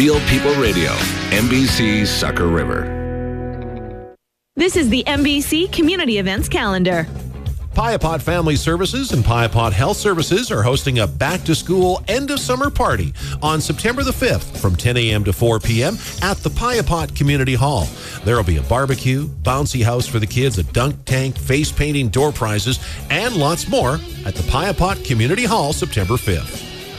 Real People Radio, NBC Sucker River. This is the NBC Community Events Calendar. Piapot Family Services and Piapot Health Services are hosting a back-to-school end-of-summer party on September the 5th from 10 a.m. to 4 p.m. at the Piapot Community Hall. There will be a barbecue, bouncy house for the kids, a dunk tank, face painting, door prizes, and lots more at the Piapot Community Hall September 5th.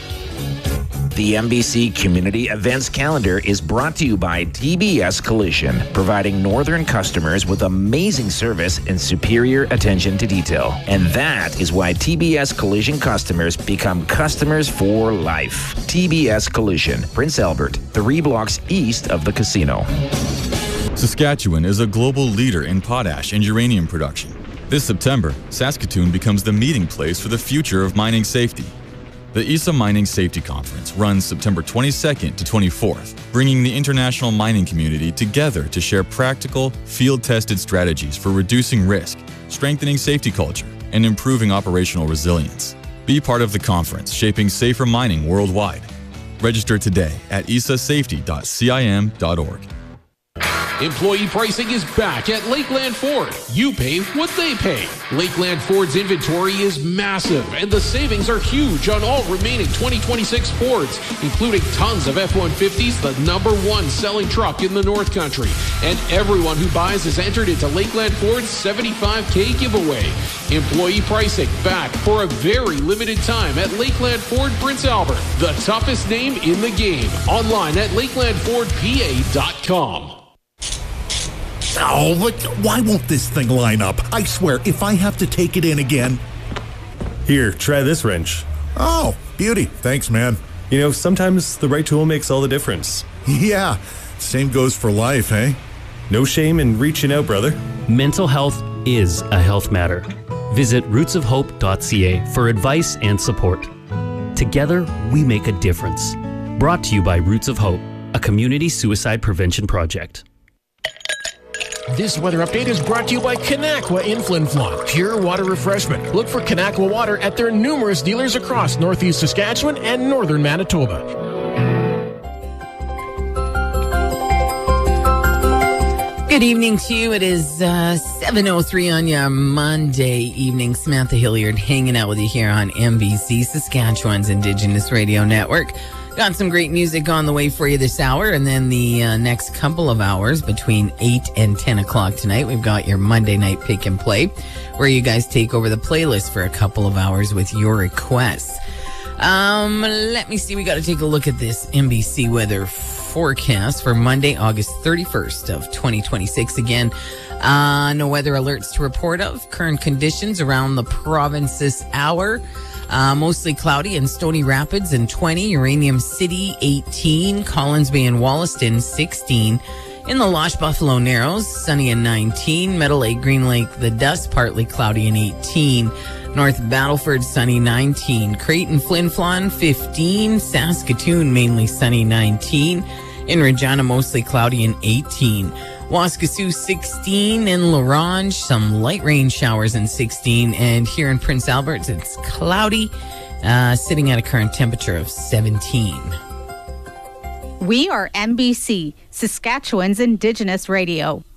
The NBC Community Events Calendar is brought to you by TBS Collision, providing northern customers with amazing service and superior attention to detail. And that is why TBS Collision customers become customers for life. TBS Collision, Prince Albert, 3 blocks east of the casino. Saskatchewan is a global leader in potash and uranium production. This September, Saskatoon becomes the meeting place for the future of mining safety. The ESA Mining Safety Conference runs September 22nd to 24th, bringing the international mining community together to share practical, field-tested strategies for reducing risk, strengthening safety culture, and improving operational resilience. Be part of the conference shaping safer mining worldwide. Register today at esasafety.cim.org. Employee pricing is back at Lakeland Ford. You pay what they pay. Lakeland Ford's inventory is massive, and the savings are huge on all remaining 2026 Fords, including tons of F-150s, the #1 selling truck in the North Country. And everyone who buys is entered into Lakeland Ford's $75K giveaway. Employee pricing back for a very limited time at Lakeland Ford Prince Albert, the toughest name in the game. Online at lakelandfordpa.com. Oh, but why won't this thing line up? I swear, if I have to take it in again... Here, try this wrench. Oh, beauty. Thanks, man. You know, sometimes the right tool makes all the difference. Yeah, same goes for life, eh? No shame in reaching out, brother. Mental health is a health matter. Visit rootsofhope.ca for advice and support. Together, we make a difference. Brought to you by Roots of Hope, a community suicide prevention project. This weather update is brought to you by Kanakwa in Flin Flon. Pure water refreshment. Look for Kanakwa water at their numerous dealers across northeast Saskatchewan and northern Manitoba. Good evening to you. It is 7:03 on your Monday evening. Samantha Hilliard hanging out with you here on NBC, Saskatchewan's Indigenous Radio Network. Got some great music on the way for you this hour, and then the next couple of hours between 8 and 10 o'clock tonight, we've got your Monday night pick and play, where you guys take over the playlist for a couple of hours with your requests. Let me see. We got to take a look at this NBC weather forecast for Monday, August 31st of 2026. Again, no weather alerts to report of. Current conditions around the province this hour. Mostly cloudy in Stony Rapids and 20, Uranium City 18, Collins Bay and Wollaston 16, in the Losh Buffalo Narrows sunny and 19, Meadow Lake, Green Lake, the Dust partly cloudy and 18, North Battleford sunny 19, Creighton Flin Flon 15, Saskatoon mainly sunny 19, in Regina mostly cloudy and 18. Waskesiu 16, in La Ronge, some light rain showers and 16, and here in Prince Albert, it's cloudy, sitting at a current temperature of 17. We are NBC, Saskatchewan's Indigenous Radio.